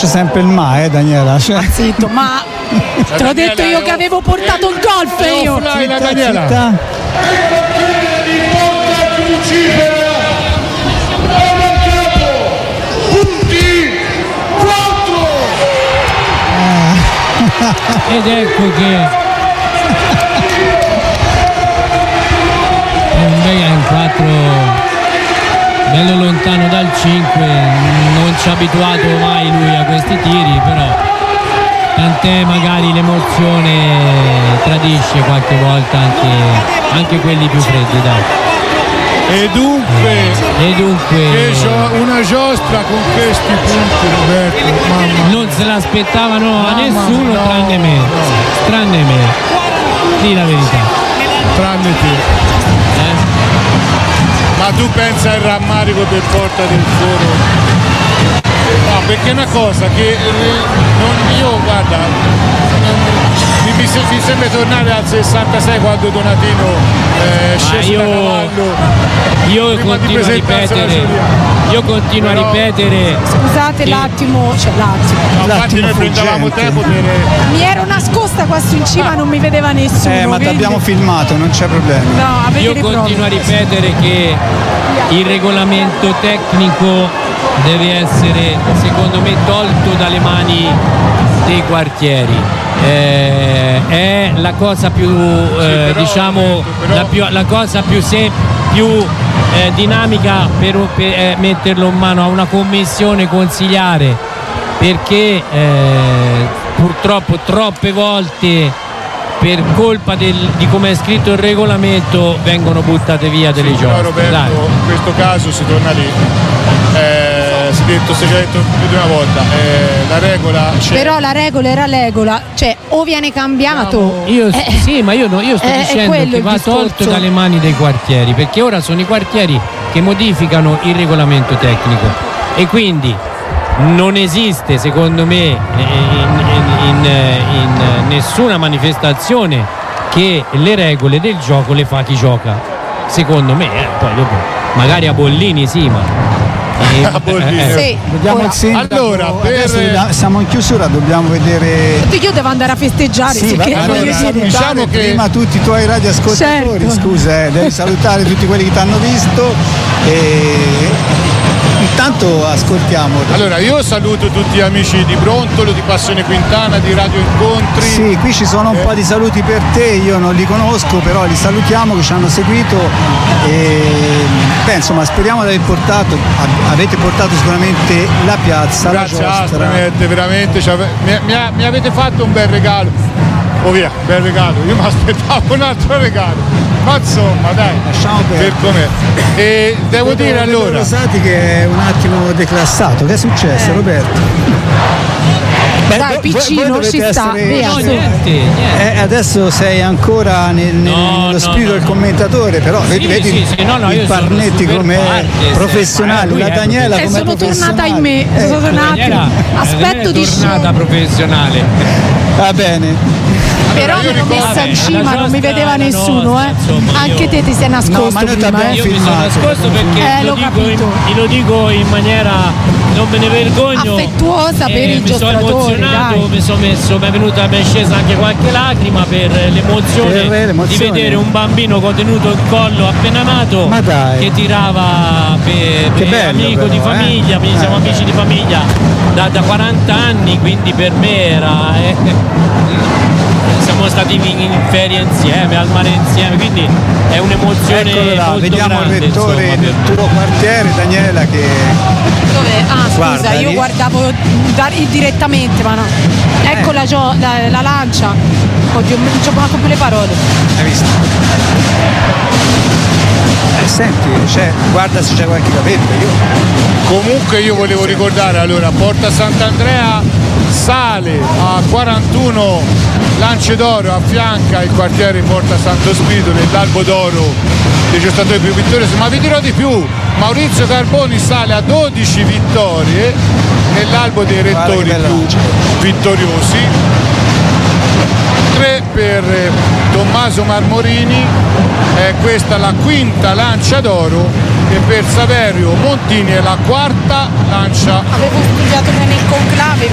finisce sempre il ma, Daniela. Zitto, ma te l'ho detto io che avevo portato il golf io. Zitta. Ed ecco che un bel in 4 bello lontano dal 5, non ci ha abituato mai lui a questi tiri, però tant'è, magari l'emozione tradisce qualche volta anche quelli più freddi, dai. E dunque una giostra con questi punti, Roberto, mamma. Non se l'aspettavano a nessuno, tranne me. Dì la verità. Tranne te. Ma tu pensa al rammarico del Porta del Foro? No, perché è una cosa che io guarda, mi sembra tornare al 66 quando Donatino scese da cavallo. Io continuo a ripetere. Scusate l'attimo. Infatti noi prendevamo tempo per. Mi ero nascosta qua su in cima, non mi vedeva nessuno. Ma ti abbiamo filmato, non c'è problema. No, io continuo a ripetere che il regolamento tecnico deve essere, secondo me, tolto dalle mani dei quartieri. È la cosa più la cosa più dinamica per metterlo in mano a una commissione consigliare, perché purtroppo troppe volte per colpa di come è scritto il regolamento vengono buttate via delle giostre. Roberto, in questo caso si torna lì. Si è detto più di una volta, la regola c'è. Però la regola era regola, cioè o viene cambiato. Sì, ma io sto dicendo che va tolto dalle mani dei quartieri, perché ora sono i quartieri che modificano il regolamento tecnico e quindi non esiste, secondo me, in nessuna manifestazione che le regole del gioco le fa chi gioca, secondo me, poi dopo magari a Bollini sì, ma sì. Vediamo il sindaco. Allora, siamo in chiusura, dobbiamo vedere. Io devo andare a festeggiare. Diciamo che prima tutti i tuoi radioascoltatori, certo. Scusa, devi salutare tutti quelli che ti hanno visto e intanto ascoltiamo. Allora, io saluto tutti gli amici di Brontolo, di Passione Quintana, di Radio Incontri. Sì, qui ci sono un po' di saluti per te, io non li conosco, però li salutiamo che ci hanno seguito e insomma speriamo di avete portato sicuramente la piazza. Grazie Astranet, veramente mi avete fatto un bel regalo. Via, bel regalo, io mi aspettavo un altro regalo, ma insomma dai, lasciamo per com'è. E devo dire allora Rosati che è un attimo declassato, che è successo, Roberto? Dai, piccino ci sta, via. Niente. Adesso sei ancora nello spirito del commentatore, però vedi il Parnetti come professionale, la Daniela come sono tornata in me, aspetto di tornata professionale. Va bene. Però mi ero messa in cima, non mi vedeva nessuno, anche te ti sei nascosto. No, ma noi prima. Io mi sono nascosto perché lo dico in maniera, non me ne vergogno, affettuosa per i giocatori. Mi è scesa anche qualche lacrima per l'emozione di vedere un bambino contenuto in collo appena nato che tirava per amico di famiglia, siamo amici di famiglia da 40 anni, quindi per me era siamo stati in ferie insieme, al mare insieme, quindi è un'emozione molto vediamo grande. Il rettore del tuo quartiere, Daniela, che dove? Scusa, io guardavo direttamente, ma no. Ecco la lancia. Oddio, non c'ho manco più le parole. Hai visto? Senti, guarda se c'è qualche capello. Comunque io volevo ricordare, allora, Porta Sant'Andrea sale a 41 lance d'oro, affianca il quartiere Porta Santo Spirito nell'albo d'oro dei giocatori più vittoriosi, ma vi dirò di più, Maurizio Carboni sale a 12 vittorie nell'albo dei rettori più vittoriosi, 3 per Tommaso Marmorini, questa la quinta lancia d'oro, e per Saverio Montini è la quarta lancia. Avevo studiato bene il conclave.